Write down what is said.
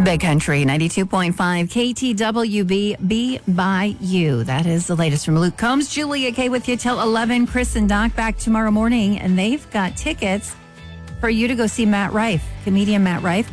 Big Country 92.5 KTWB, Be By You. That is the latest from Luke Combs. Julia K with you till 11. Chris and Doc back tomorrow morning, and they've got tickets for you to go see Matt Rife, comedian Matt Rife.